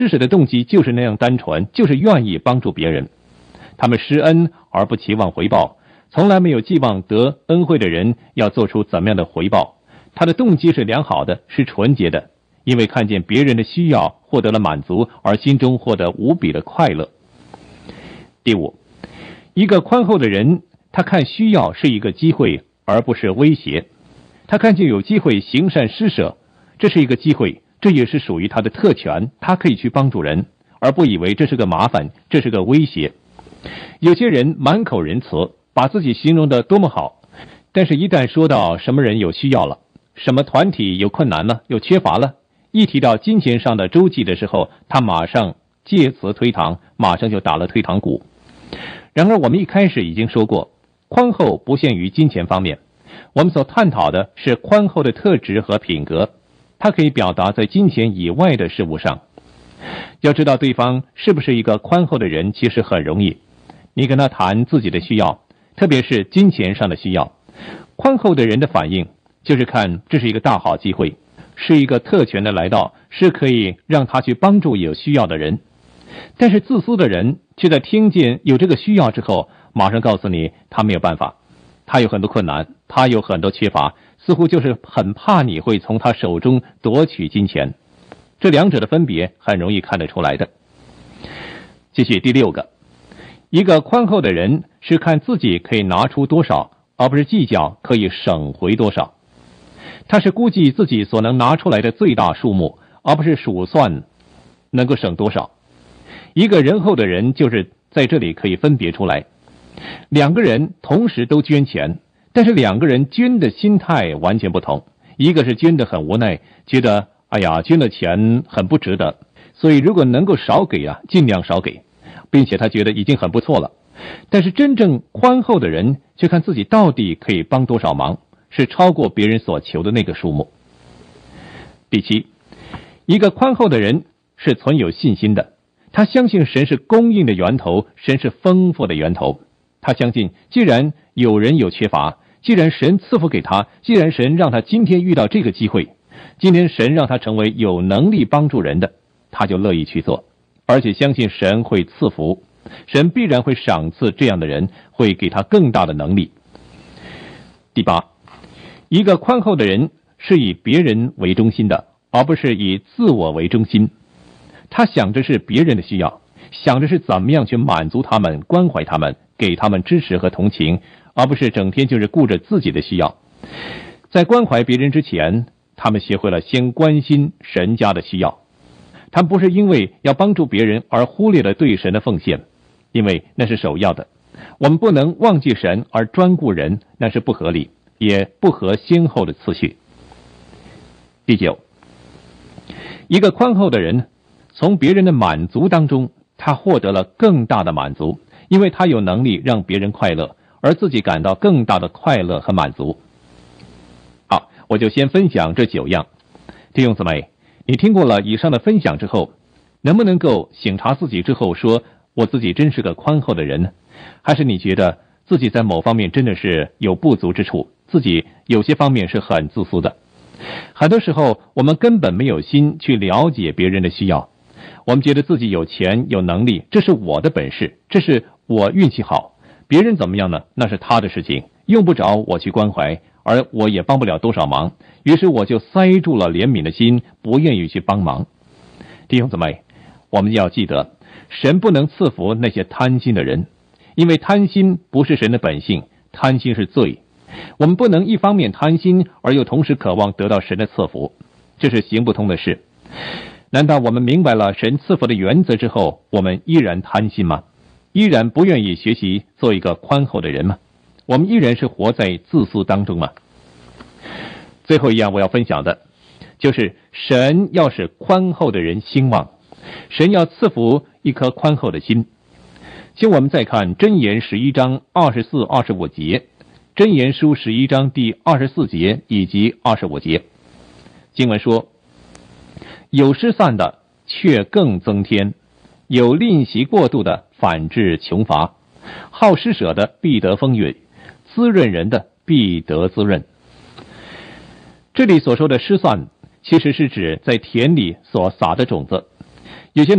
施舍的动机就是那样单纯，就是愿意帮助别人。他们施恩而不期望回报，从来没有寄望得恩惠的人要做出怎么样的回报。他的动机是良好的，是纯洁的，因为看见别人的需要获得了满足，而心中获得无比的快乐。第五，一个宽厚的人，他看需要是一个机会，而不是威胁。他看见有机会行善施舍，这是一个机会，这也是属于他的特权，他可以去帮助人，而不以为这是个麻烦，这是个威胁。有些人满口仁慈，把自己形容得多么好，但是一旦说到什么人有需要了，什么团体有困难了，有缺乏了，一提到金钱上的周济的时候，他马上借词推搪，马上就打了退堂鼓。然而我们一开始已经说过，宽厚不限于金钱方面，我们所探讨的是宽厚的特质和品格，它可以表达在金钱以外的事物上。要知道对方是不是一个宽厚的人，其实很容易。你跟他谈自己的需要，特别是金钱上的需要，宽厚的人的反应就是看这是一个大好机会，是一个特权的来到，是可以让他去帮助有需要的人。但是自私的人却在听见有这个需要之后，马上告诉你他没有办法，他有很多困难，他有很多缺乏，似乎就是很怕你会从他手中夺取金钱。这两者的分别很容易看得出来的。继续第六个，一个宽厚的人是看自己可以拿出多少，而不是计较可以省回多少。他是估计自己所能拿出来的最大数目，而不是数算能够省多少。一个仁厚的人就是在这里可以分别出来，两个人同时都捐钱，但是两个人捐的心态完全不同。一个是捐得很无奈，觉得哎呀捐了钱很不值得，所以如果能够少给尽量少给，并且他觉得已经很不错了。但是真正宽厚的人却看自己到底可以帮多少忙，是超过别人所求的那个数目。第七，一个宽厚的人是存有信心的，他相信神是供应的源头，神是丰富的源头。他相信既然有人有缺乏，既然神赐福给他，既然神让他今天遇到这个机会，今天神让他成为有能力帮助人的，他就乐意去做，而且相信神会赐福，神必然会赏赐这样的人，会给他更大的能力。第八，一个宽厚的人是以别人为中心的，而不是以自我为中心。他想着是别人的需要，想着是怎么样去满足他们，关怀他们，给他们支持和同情，而不是整天就是顾着自己的需要。在关怀别人之前，他们学会了先关心神家的需要。他们不是因为要帮助别人而忽略了对神的奉献，因为那是首要的。我们不能忘记神而专顾人，那是不合理，也不合先后的次序。第九，一个宽厚的人从别人的满足当中，他获得了更大的满足，因为他有能力让别人快乐，而自己感到更大的快乐和满足。好，我就先分享这9样。弟兄姊妹，你听过了以上的分享之后，能不能够省察自己之后说，我自己真是个宽厚的人呢？还是你觉得自己在某方面真的是有不足之处，自己有些方面是很自私的？很多时候我们根本没有心去了解别人的需要，我们觉得自己有钱有能力，这是我的本事，这是我运气好，别人怎么样呢？那是他的事情，用不着我去关怀，而我也帮不了多少忙，于是我就塞住了怜悯的心，不愿意去帮忙。弟兄姊妹，我们要记得，神不能赐福那些贪心的人，因为贪心不是神的本性，贪心是罪。我们不能一方面贪心，而又同时渴望得到神的赐福，这是行不通的事。难道我们明白了神赐福的原则之后，我们依然贪心吗？依然不愿意学习做一个宽厚的人吗？我们依然是活在自私当中吗？最后一样我要分享的，就是神要使宽厚的人兴旺，神要赐福一颗宽厚的心。请我们再看箴言11章24、25节，箴言书11章第24节以及25节。经文说，有失散的却更增添，有吝惜过度的反致穷乏，好施舍的必得丰裕，滋润人的必得滋润。这里所说的失散，其实是指在田里所撒的种子。 有些